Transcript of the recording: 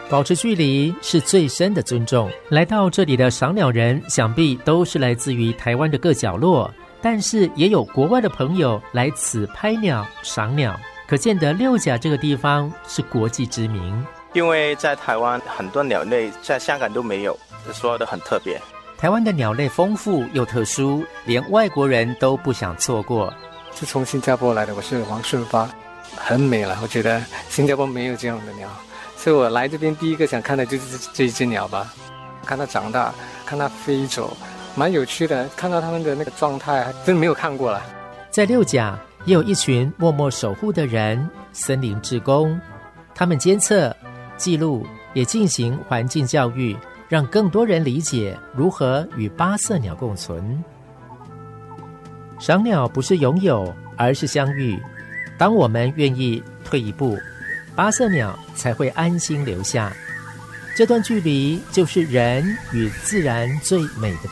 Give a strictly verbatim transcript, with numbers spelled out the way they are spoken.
保持距离是最深的尊重。来到这里的赏鸟人想必都是来自于台湾的各角落，但是也有国外的朋友来此拍鸟赏鸟，可见得六甲这个地方是国际知名。 因为在台湾很多鸟类在香港都没有，说的很特别。 台湾的鸟类丰富又特殊，连外国人都不想错过。 是从新加坡来的，我是王顺发，很美了，我觉得新加坡没有这样的鸟，所以我来这边第一个想看的就是这一只鸟吧，看它长大，看它飞走，蛮有趣的，看到它们的那个状态真的没有看过了。 在六甲也有一群默默守护的人，森林志工，他们监测记录，也进行环境教育，让更多人理解如何与八色鸟共存。赏鸟不是拥有，而是相遇。当我们愿意退一步，八色鸟才会安心留下。这段距离就是人与自然最美的